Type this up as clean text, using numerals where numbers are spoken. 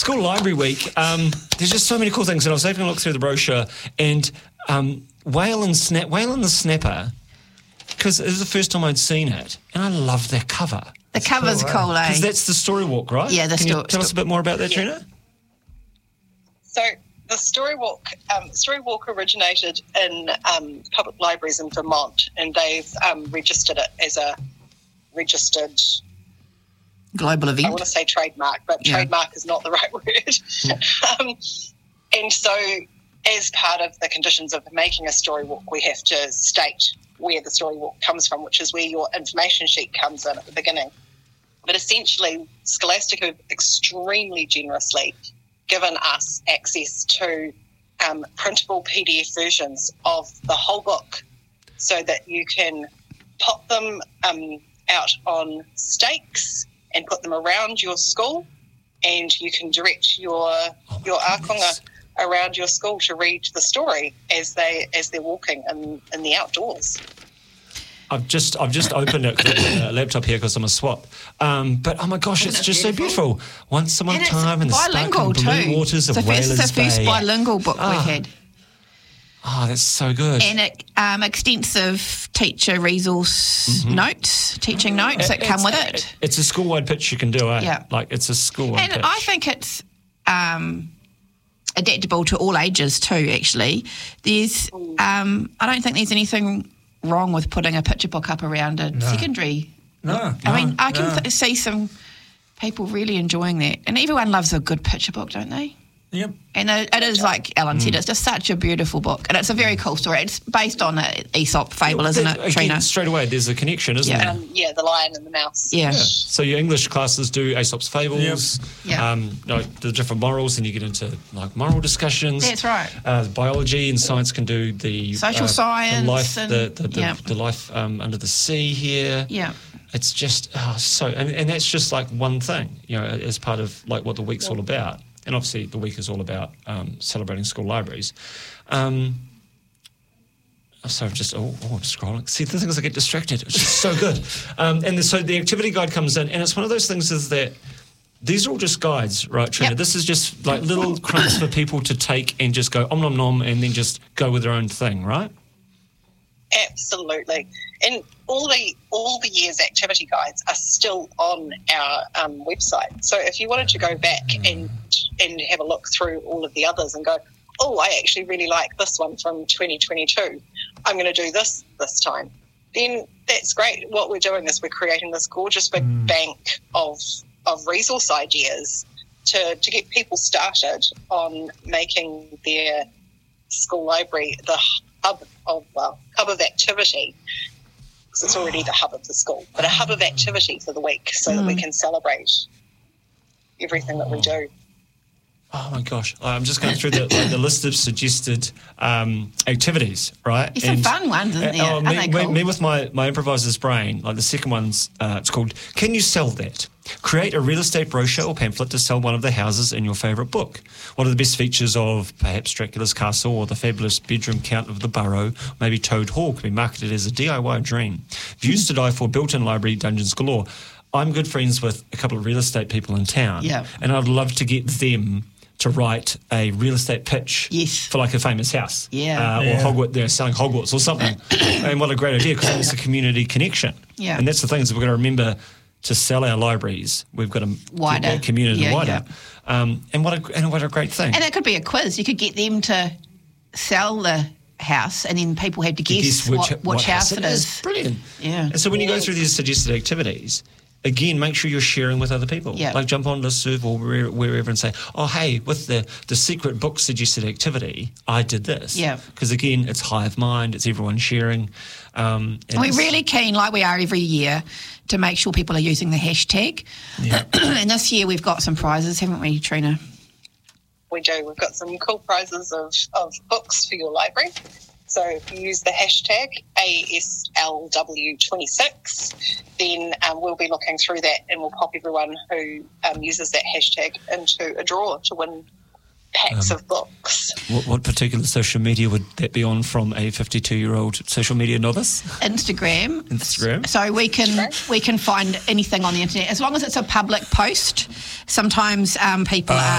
School Library Week. There's just so many cool things, and I was having a look through the brochure, and Whale and the Snapper, because it was the first time I'd seen it, and I love their cover. The cover's cool, eh? Because that's the story walk, right? Yeah, Can you tell us a bit more about that, Trina? So the Story Walk originated in public libraries in Vermont, and they've registered it as a registered global event. I want to say trademark, but trademark is not the right word. And so as part of the conditions of making a story walk, we have to state where the story walk comes from, which is where your information sheet comes in at the beginning. But essentially, Scholastic have extremely generously given us access to printable PDF versions of the whole book so that you can pop them out on stakes and put them around your school, and you can direct your ākonga around your school to read the story as they're walking in the outdoors. I've just opened a laptop here because I'm a swap. But oh my gosh, it's just so beautiful. Once upon a time in the sparkling blue waters of Whalers Bay. It's the first bilingual book we had. Oh, that's so good. And extensive teacher resource notes, teaching notes that come with it. It's a school-wide pitch you can do, eh? Yeah. Like, it's a school-wide pitch. And I think it's adaptable to all ages too, actually. There's, I don't think there's anything wrong with putting a picture book up around a secondary. I can see some people really enjoying that. And everyone loves a good picture book, don't they? Yep. And it is, like Alan said, it's just such a beautiful book. And it's a very cool story. It's based on an Aesop fable, isn't it, Trina? Straight away, there's a connection, isn't there? The Lion and the Mouse. Yeah. So your English classes do Aesop's fables, the different morals, and you get into like moral discussions. That's right. Biology and science can do the social science, the life under the sea here. Yeah. It's just and that's just like one thing, as part of like what the week's all about. And obviously the week is all about celebrating school libraries. I'm just scrolling. See, the things I get distracted. It's just so good. So the activity guide comes in, and it's one of those things is that these are all just guides, right, Trina? Yep. This is just like little crumbs for people to take and just go om nom nom and then just go with their own thing, right? Absolutely. And all the year's activity guides are still on our website. So if you wanted to go back and have a look through all of the others and go, oh, I actually really like this one from 2022, I'm going to do this time, then that's great. What we're doing is we're creating this gorgeous big bank of resource ideas to get people started on making their school library the hub of activity, because it's already the hub of the school, but a hub of activity for the week so that we can celebrate everything that we do. Oh my gosh! I'm just going through the list of suggested activities, right? There's some fun ones, isn't there? Me with my improviser's brain, like the second one's, it's called "Can You Sell That?" Create a real estate brochure or pamphlet to sell one of the houses in your favourite book. What are the best features of perhaps Dracula's castle or the fabulous bedroom count of the Burrow? Maybe Toad Hall can be marketed as a DIY dream. Views to die for, built-in library, dungeons galore. I'm good friends with a couple of real estate people in town, and I'd love to get them to write a real estate pitch for like a famous house. Or Hogwarts, they're selling Hogwarts or something. And what a great idea, because it's a community connection. Yeah. And that's the thing, is we've got to remember to sell our libraries, we've got to get that community wider. And what a great thing. And it could be a quiz. You could get them to sell the house, and then people had to guess which house it is. Brilliant. Yeah. And so when you go through these suggested activities, again, make sure you're sharing with other people. Yeah. Like jump on listserv or wherever and say, oh, hey, with the secret book suggested activity, I did this. Yeah. Because, again, it's hive mind, it's everyone sharing. And we're really keen, like we are every year, to make sure people are using the hashtag. Yeah. And this year we've got some prizes, haven't we, Trina? We do. We've got some cool prizes of books for your library. So if you use the hashtag ASLW26, then we'll be looking through that, and we'll pop everyone who uses that hashtag into a draw to win packs of books. What particular social media would that be on from a 52-year-old social media novice? Instagram. So we can find anything on the internet as long as it's a public post. Sometimes people are